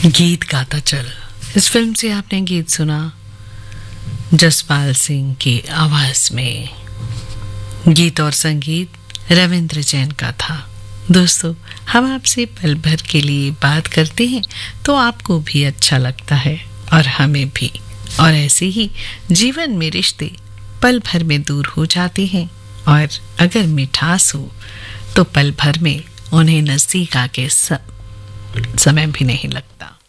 गीत गाता चल, इस फिल्म से आपने गीत सुना जसपाल सिंह की आवाज में। गीत और संगीत रविंद्र जैन का था। दोस्तों, हम आपसे पल भर के लिए बात करते हैं तो आपको भी अच्छा लगता है और हमें भी। और ऐसे ही जीवन में रिश्ते पल भर में दूर हो जाते हैं और अगर मिठास हो तो पल भर में उन्हें नजदीक आके समय भी नहीं लगता।